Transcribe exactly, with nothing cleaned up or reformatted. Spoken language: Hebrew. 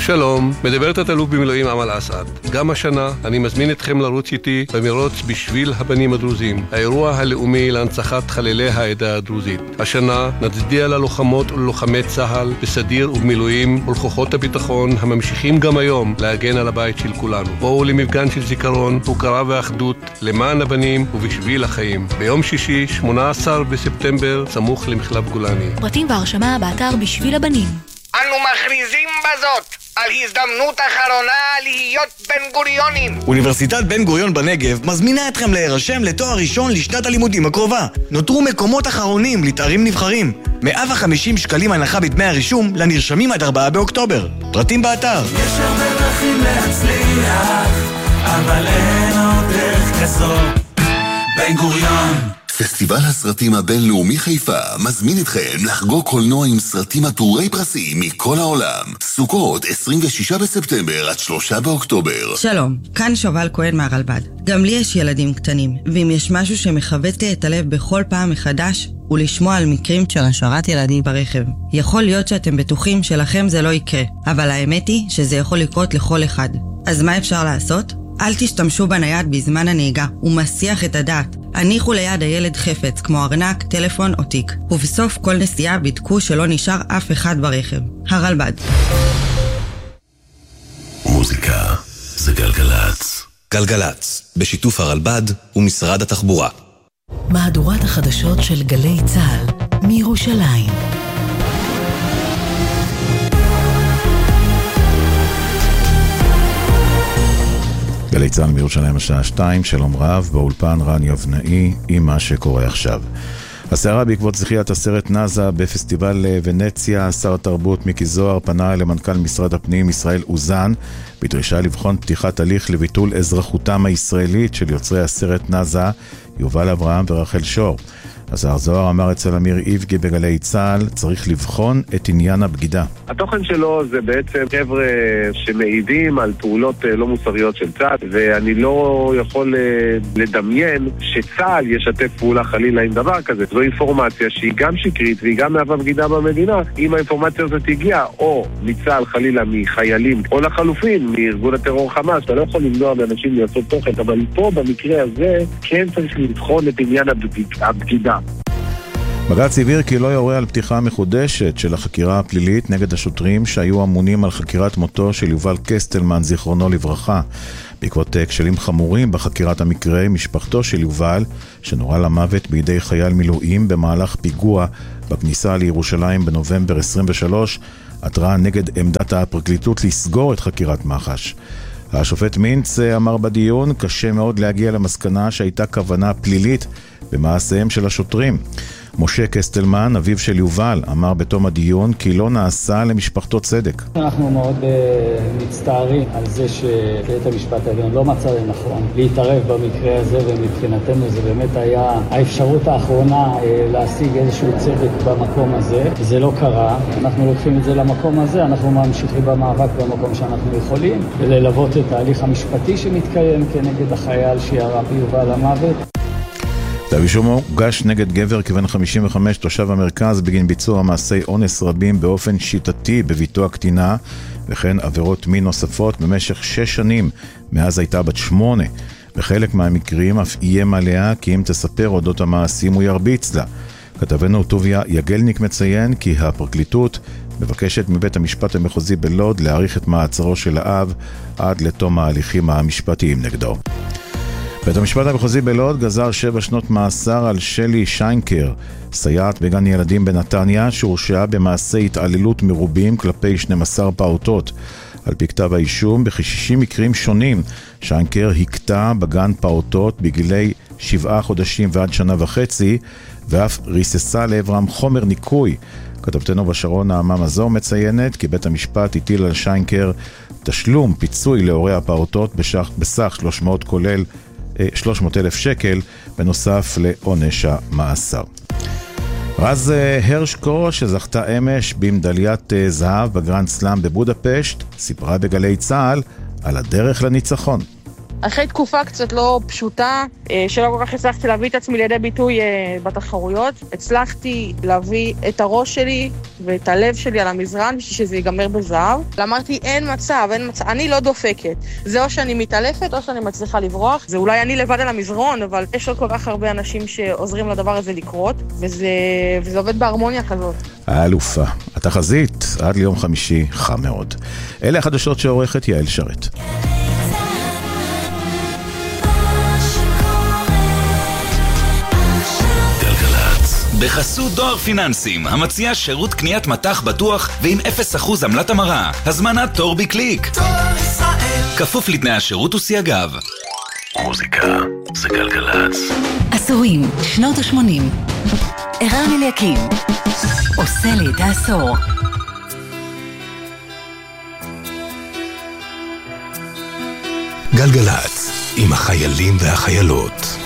שלום, מדברת התלוף במילואים אמל אסעד. גם השנה אני מזמין אתכם לרוץ איתי במרוץ בשביל הבנים הדרוזים, האירוע הלאומי להנצחת חללי העדה הדרוזית. השנה נצדיע ללוחמות וללוחמי צה"ל בסדיר ובמילואים ולכוחות הביטחון הממשיכים גם היום להגן על הבית של כולנו. בואו למפגן של זיכרון, הוקרה ואחדות למען הבנים ובשביל החיים. ביום שישי, שמונה עשר בספטמבר, סמוך למחלף גולני. פרטים והרשמה באתר בשביל הבנים. אנו מכריזים בזאת על הזדמנות אחרונה להיות בן גוריונים. אוניברסיטת בן גוריון בנגב מזמינה אתכם להירשם לתואר ראשון לשנת הלימודים הקרובה. נותרו מקומות אחרונים לתארים נבחרים. מאה וחמישים שקלים הנחה בדמי הרישום לנרשמים עד ארבעה באוקטובר. פרטים באתר. יש הרבה דרכים להצליח, אבל אין עוד דרך כזאת. בן גוריון. פסטיבל הסרטים הבינלאומי חיפה מזמין אתכם לחגוג קולנוע עם סרטים עטורי פרסים מכל העולם. סוכות עשרים ושישה בספטמבר עד שלושה באוקטובר. שלום, כאן שובל כהן מהרלב"ד. גם לי יש ילדים קטנים, ואם יש משהו שמחבט לי את הלב בכל פעם מחדש, הוא לשמוע על מקרים של השארת ילדים ברכב. יכול להיות שאתם בטוחים שלכם זה לא יקרה, אבל האמת היא שזה יכול לקרות לכל אחד. אז מה אפשר לעשות? אל תשתמשו בנייד בזמן הנהיגה, הוא מסיח את הדעת. הניחו ליד הילד חפץ כמו ארנק, טלפון או תיק, ובסוף כל נסיעה בדקו שלא נשאר אף אחד ברכב. הרלב"ד. מוזיקה זה גלגלץ. גלגלץ, בשיתוף הרלב"ד ומשרד התחבורה. מהדורת החדשות של גלי צה"ל מירושלים. גלי צה"ל מירושלים השעה שתיים, שלום רב, באולפן רן יבנאי עם מה שקורה עכשיו. הסערה בעקבות זכיית הסרט נאזה בפסטיבל ונציה, שר התרבות מיקי זוהר פנה למנכ"ל משרד הפנים ישראל אוזן בדרישה לבחון פתיחת הליך לביטול אזרחותם הישראלית של יוצרי הסרט נאזה, יובל אברהם ורחל שור. השר זוהר אמר אצל אמיר איבגי בגלי צה"ל, צריך לבחון את עניין הבגידה. התוכן שלו זה בעצם חבר'ה שמעידים על פעולות לא מוסריות של צה"ל, ואני לא יכול לדמיין שצה"ל ישתף פעולה חלילה עם דבר כזה. זו אינפורמציה שהיא גם שקרית והיא גם מהווה בגידה במדינה. אם האינפורמציה הזאת הגיעה או מצה"ל חלילה מחיילים או לחלופין מארגון הטרור חמאס, אתה לא יכול למנוע מאנשים לעשות תוכן, אבל פה במקרה הזה כן צריך לבחון את עניין הבגידה. בג"ץ הבהיר כי לא יורה על פתיחה מחודשת של החקירה הפלילית נגד השוטרים שהיו אמונים על חקירת מותו של יובל קסטלמן, זיכרונו לברכה. בעקבות כשלים חמורים בחקירת המקרה, משפחתו של יובל, שנורה למוות בידי חייל מילואים במהלך פיגוע בכניסה לירושלים בנובמבר עשרים ושלוש, עתרה נגד עמדת הפרקליטות לסגור את חקירת מח"ש. השופט מינץ אמר בדיון, קשה מאוד להגיע למסקנה שהייתה כוונה פלילית במעשיהם של השוטרים. משה קסטלמן, אביו של יובל, אמר בתום הדיון כי לא נעשה למשפחתו צדק. אנחנו מאוד uh, מצטערים על זה שבית המשפט העליון לא מצא לנכון להתערב במקרה הזה, ומבחינתנו זה באמת היה האפשרות האחרונה uh, להשיג איזשהו צדק במקום הזה. זה לא קרה, אנחנו לוקחים את זה למקום הזה, אנחנו ממשיכים במאבק במקום שאנחנו יכולים, וללוות את ההליך המשפטי שמתקיים כנגד החייל שירה ביובל למוות. כתב אישום הוגש נגד גבר כבן חמישים וחמש תושב המרכז בגין ביצוע מעשי אונס רבים באופן שיטתי בביתו הקטינה, וכן עבירות מין נוספות במשך שש שנים מאז הייתה בת שמונה. בחלק מהמקרים אף איים עליה כי אם תספר אודות המעשים הוא ירביץ לה. כתבנו טוביה יגלניק מציין כי הפרקליטות מבקשת מבית המשפט המחוזי בלוד להאריך את מעצרו של האב עד לתום ההליכים המשפטיים נגדו. בית המשפט המחוזי בלוד גזר שבע שנות מאסר על שלי שיינקר, סייעת בגן ילדים בנתניה, שהורשעה במעשי התעללות מרובים כלפי שנים עשר פעוטות. על פי כתב האישום, בכ-שישים מקרים שונים, שיינקר הכתה בגן פעוטות בגילי שבעה חודשים ועד שנה וחצי, ואף ריססה לעברם חומר ניקוי. כתבתנו בשרון נעמה מזור מציינת כי בית המשפט הטיל על שיינקר תשלום פיצוי להורי הפעוטות בסך, בסך שלוש מאות כולל שלוש מאות אלף שקל בנוסף לעונש המאסר. רז הרשקו, שזכתה אמש במדליית זהב בגרנד סלאם בבודפשט, סיפרה בגלי צה"ל על הדרך לניצחון. אחרי תקופה קצת לא פשוטה, שלא כל כך הצלחתי להביא את עצמי לידי ביטוי בתחרויות, הצלחתי להביא את הראש שלי ואת הלב שלי על המזרן בשביל שזה ייגמר בזהב. אמרתי, אין מצב, אין מצב, אני לא דופקת. זה או שאני מתעלפת או שאני מצליחה לברוח. זה אולי אני לבד על המזרון, אבל יש עוד כל כך הרבה אנשים שעוזרים לדבר הזה לקרות, וזה, וזה עובד בהרמוניה כזאת. האלופה, התחזית עד ליום חמישי חם מאוד. אלה החדשות שעורכת יעל שרת. בחסות דואר פיננסים, המציע שירות קניית מתח בטוח ועם אפס אחוז עמלת המרה. הזמנת תור בקליק. דואר ישראל. כפוף לתנאי השירות וסייגיו. מוזיקה זה גלגלצ. עשורים, שנות ה-שמונים. ערן אליקים. עושה לי את העשור. גלגלצ, עם החיילים והחיילות.